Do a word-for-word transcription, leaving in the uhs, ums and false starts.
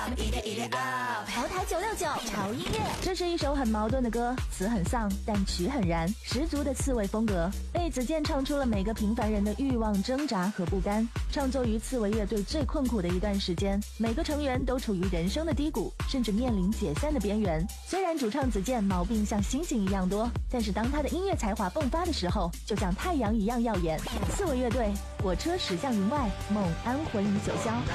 淘台九六九潮音乐， 这是一首很矛盾的歌，词很丧，但曲很燃，十足的刺猬风格。被子健唱出了每个平凡人的欲望、挣扎和不甘。创作于刺猬乐队最困苦的一段时间，每个成员都处于人生的低谷，甚至面临解散的边缘。虽然主唱子健毛病像星星一样多，但是当他的音乐才华迸发的时候，就像太阳一样耀眼。刺猬乐队，火车驶向云外，梦安魂已九霄。